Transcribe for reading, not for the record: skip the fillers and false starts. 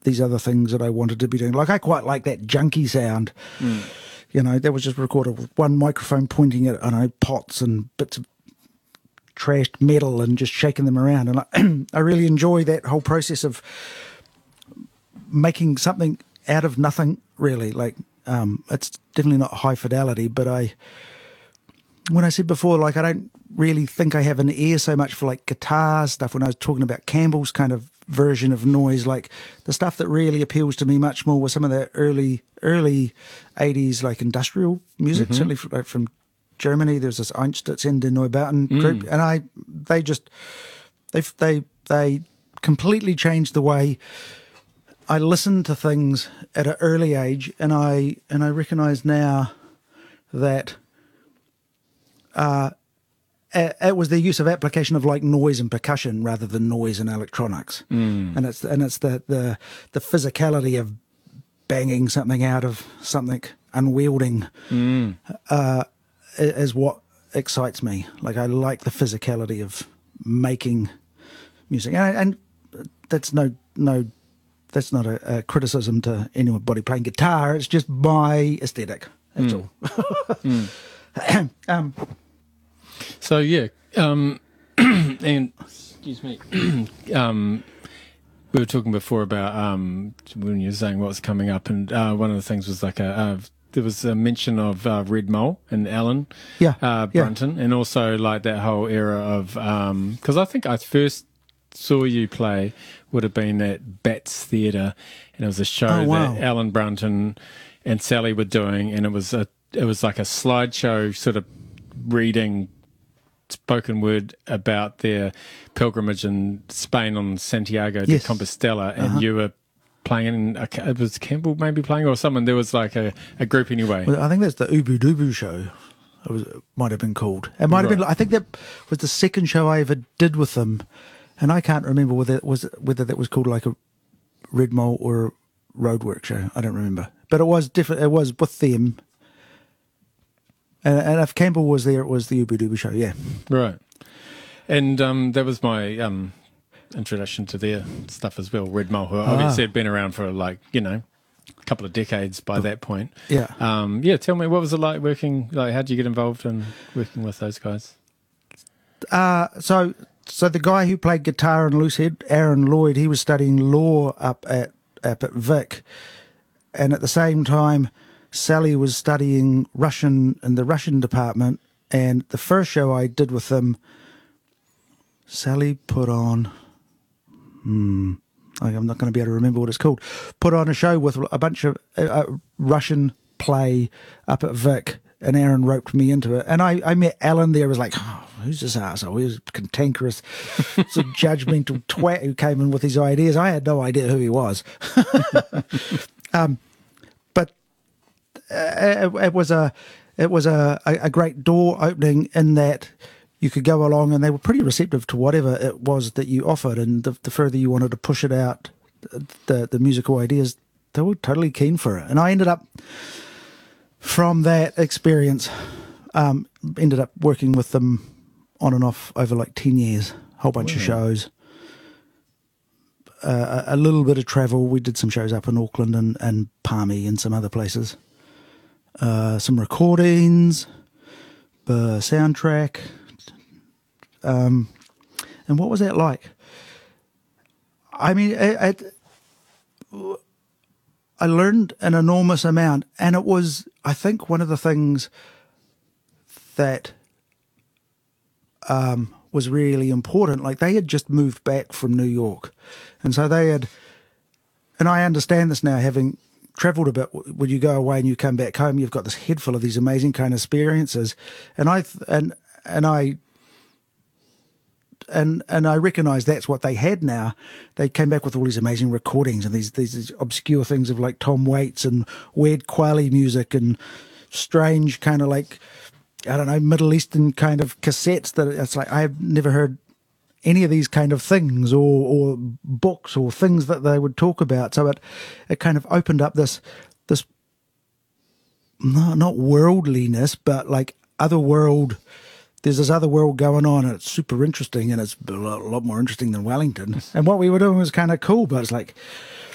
these other things that I wanted to be doing. Like I quite like that junky sound. You know, that was just recorded with one microphone pointing at, I don't know, pots and bits of trashed metal and just shaking them around. And I really enjoy that whole process of making something out of nothing, really. Like, it's definitely not high fidelity, but when I said before, like, I don't really think I have an ear so much for like guitar stuff. When I was talking about Campbell's kind of version of noise, like the stuff that really appeals to me much more was some of the early 80s like industrial music, certainly from Germany. There's this Einstürzende Neubauten group, and they completely changed the way I listened to things at an early age, and I recognise now that it was the use of application of like noise and percussion rather than noise and electronics, and it's the physicality of banging something out of something unwielding is what excites me. Like I like the physicality of making music, and that's that's not a criticism to anybody playing guitar. It's just my aesthetic. That's all. So yeah, and excuse me, we were talking before about when you were saying what was coming up, and one of the things was like there was a mention of Red Mole and Alan Brunton, and also like that whole era of because I think I first saw you play would have been at Bats Theatre, and it was a show that Alan Brunton and Sally were doing, and it was like a slideshow sort of reading spoken word about their pilgrimage in Spain on Santiago de Compostela, and you were playing it was Campbell maybe playing or someone. There was like a group anyway. Well, I think that's the Ubu Dubu show. It might have been called. It might have been. I think that was the second show I ever did with them, and I can't remember whether that was called like a Red Mole or a Roadwork show. I don't remember, but it was different. It was with them. And if Campbell was there, it was the Ubu Dubu show, yeah. Right. And that was my introduction to their stuff as well, Red Mole, who obviously had been around for like, a couple of decades by that point. Yeah. Tell me, what was it like working, like how did you get involved in working with those guys? So the guy who played guitar in Loosehead, Aaron Lloyd, he was studying law up at Vic. And at the same time, Sally was studying Russian in the Russian department, and the first show I did with them, Sally put on, I'm not going to be able to remember what it's called, put on a show with a bunch of Russian play up at Vic, and Aaron roped me into it. And I met Alan there, was like, who's this arsehole? He was a cantankerous, sort of judgmental twat who came in with his ideas. I had no idea who he was. It was a great door opening in that you could go along, and they were pretty receptive to whatever it was that you offered, and the further you wanted to push it out, the musical ideas, they were totally keen for it. And I ended up, from that experience, ended up working with them on and off over like 10 years, a whole bunch of shows. A little bit of travel. We did some shows up in Auckland and Palmy and some other places. Some recordings, soundtrack. And what was that like? I mean, I learned an enormous amount, and it was, I think, one of the things that was really important. Like, they had just moved back from New York, and so they had, and I understand this now, having travelled a bit. When you go away and you come back home, you've got this head full of these amazing kind of experiences, and I recognise that's what they had now. They came back with all these amazing recordings and these obscure things of like Tom Waits and weird Kweli music and strange kind of like, I don't know, Middle Eastern kind of cassettes that it's like, I've never heard any of these kind of things or books or things that they would talk about. So it kind of opened up this not worldliness, but like other world. There's this other world going on, and it's super interesting, and it's a lot more interesting than Wellington. And what we were doing was kind of cool, but it's like,